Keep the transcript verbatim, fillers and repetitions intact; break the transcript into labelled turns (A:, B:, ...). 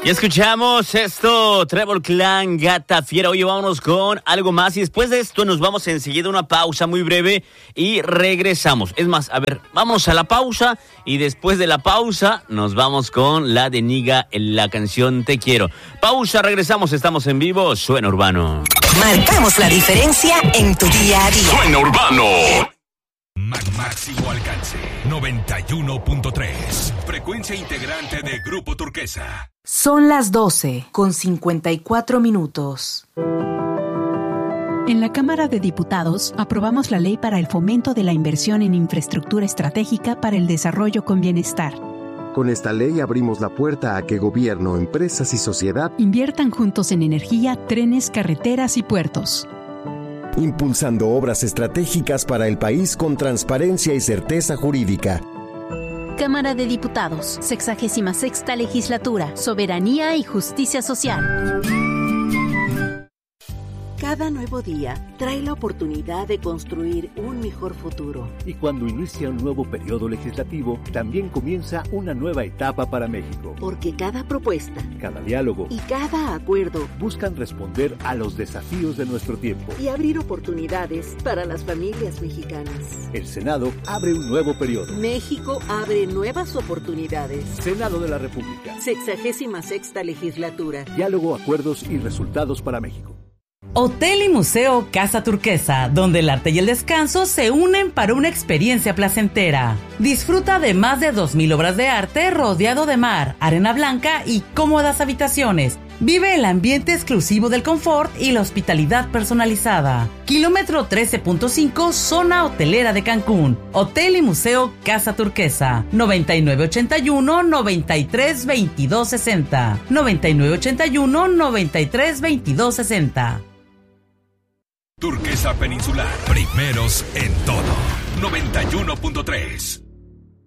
A: Y escuchamos esto, Trevor Clan, Gata Fiera. Oye, vámonos con algo más y después de esto nos vamos enseguida a una pausa muy breve y regresamos. Es más, a ver, vamos a la pausa y después de la pausa nos vamos con la de Niga en la canción Te Quiero. Pausa, regresamos, estamos en vivo, Suena Urbano.
B: Marcamos la diferencia en tu día a día.
C: Suena Urbano.
D: Máximo alcance, noventa y uno punto tres. Frecuencia integrante de Grupo Turquesa.
E: Son las doce con cincuenta y cuatro minutos.
F: En la Cámara de Diputados aprobamos la ley para el fomento de la inversión en infraestructura estratégica para el desarrollo con bienestar.
G: Con esta ley abrimos la puerta a que gobierno, empresas y sociedad
F: inviertan juntos en energía, trenes, carreteras y puertos.
H: Impulsando obras estratégicas para el país con transparencia y certeza jurídica.
I: Cámara de Diputados, sexagésima sexta legislatura, soberanía y justicia social.
J: Cada nuevo día trae la oportunidad de construir un mejor futuro.
K: Y cuando inicia un nuevo periodo legislativo, también comienza una nueva etapa para México.
J: Porque cada propuesta,
K: cada diálogo
J: y cada acuerdo
K: buscan responder a los desafíos de nuestro tiempo
J: y abrir oportunidades para las familias mexicanas.
K: El Senado abre un nuevo periodo.
J: México abre nuevas oportunidades.
K: Senado de la República.
J: Sexagésima sexta legislatura.
K: Diálogo, acuerdos y resultados para México.
L: Hotel y Museo Casa Turquesa, donde el arte y el descanso se unen para una experiencia placentera. Disfruta de más de dos mil obras de arte rodeado de mar, arena blanca y cómodas habitaciones. Vive el ambiente exclusivo del confort y la hospitalidad personalizada. Kilómetro trece punto cinco, zona hotelera de Cancún. Hotel y Museo Casa Turquesa. noventa y nueve ochenta y uno, noventa y tres veintidós sesenta. noventa y nueve ochenta y uno, noventa y tres veintidós sesenta.
D: Turquesa Peninsular, primeros en todo. noventa y uno punto tres.